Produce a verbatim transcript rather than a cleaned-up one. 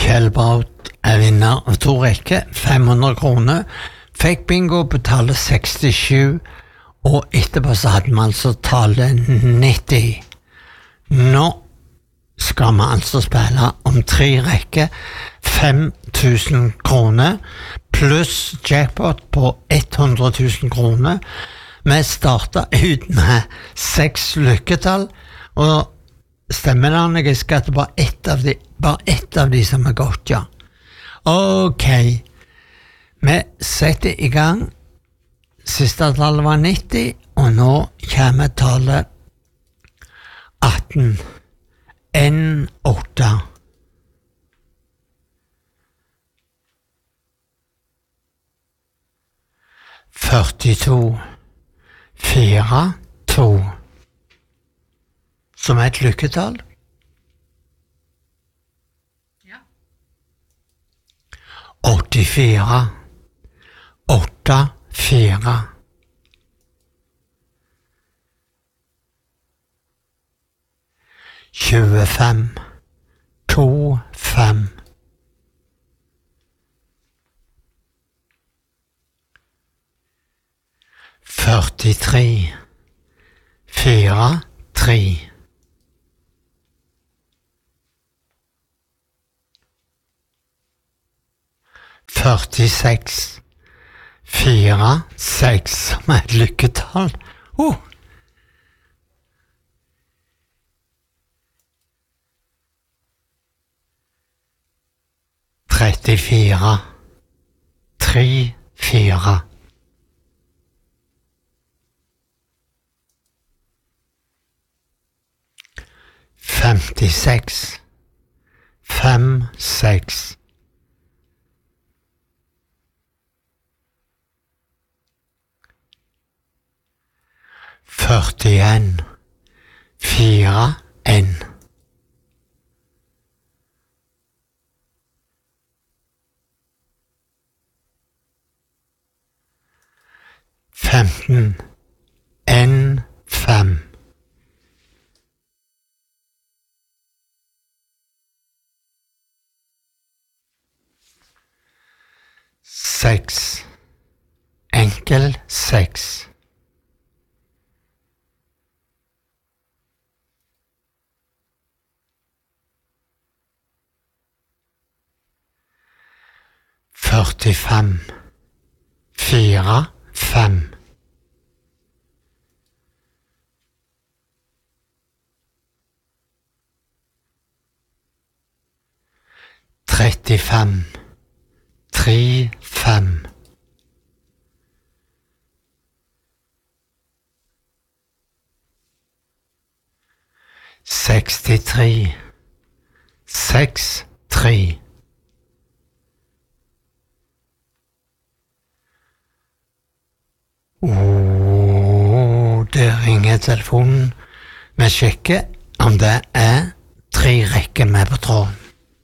Kjell Braut er vinner av to rekker, fem hundre kroner. Fikk bingo på tallet sekstisju, og etterpå så hadde vi altså tallet nitti. Nå skal vi altså spille om tre rekker, fem tusen kroner, pluss jackpot på hundre tusen kroner. Vi startet ut med seks lykketall, og stemmer det når jeg skal til bare ett av de, bare ett av de som er godt, ja. Ok, vi setter i gang. Siste tallet var nitti, og nå kommer tallet atten. N åtte. førtito. fire, to. Som er et lykketall. Ja. åttifire. åtte, fire. tjuefem. to, fem. førtitre. fire, tre. førtiseks. fire, seks, som er et lykketall. Uh. trettifire. tre, fire. femtiseks. fem, seks. førtien. fire, en. femten. en, fem. seks. Enkel seks. førtifem. fire, fem. trettifem. tre, fem. sekstitre. seks, tre. Oh, det ringer telefonen. Vi sjekker om det er tre rekker med på tråden.